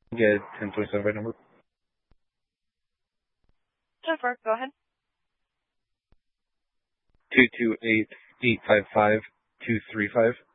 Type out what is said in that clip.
Get 1027 right number. 10-4, go ahead. 228-855-235.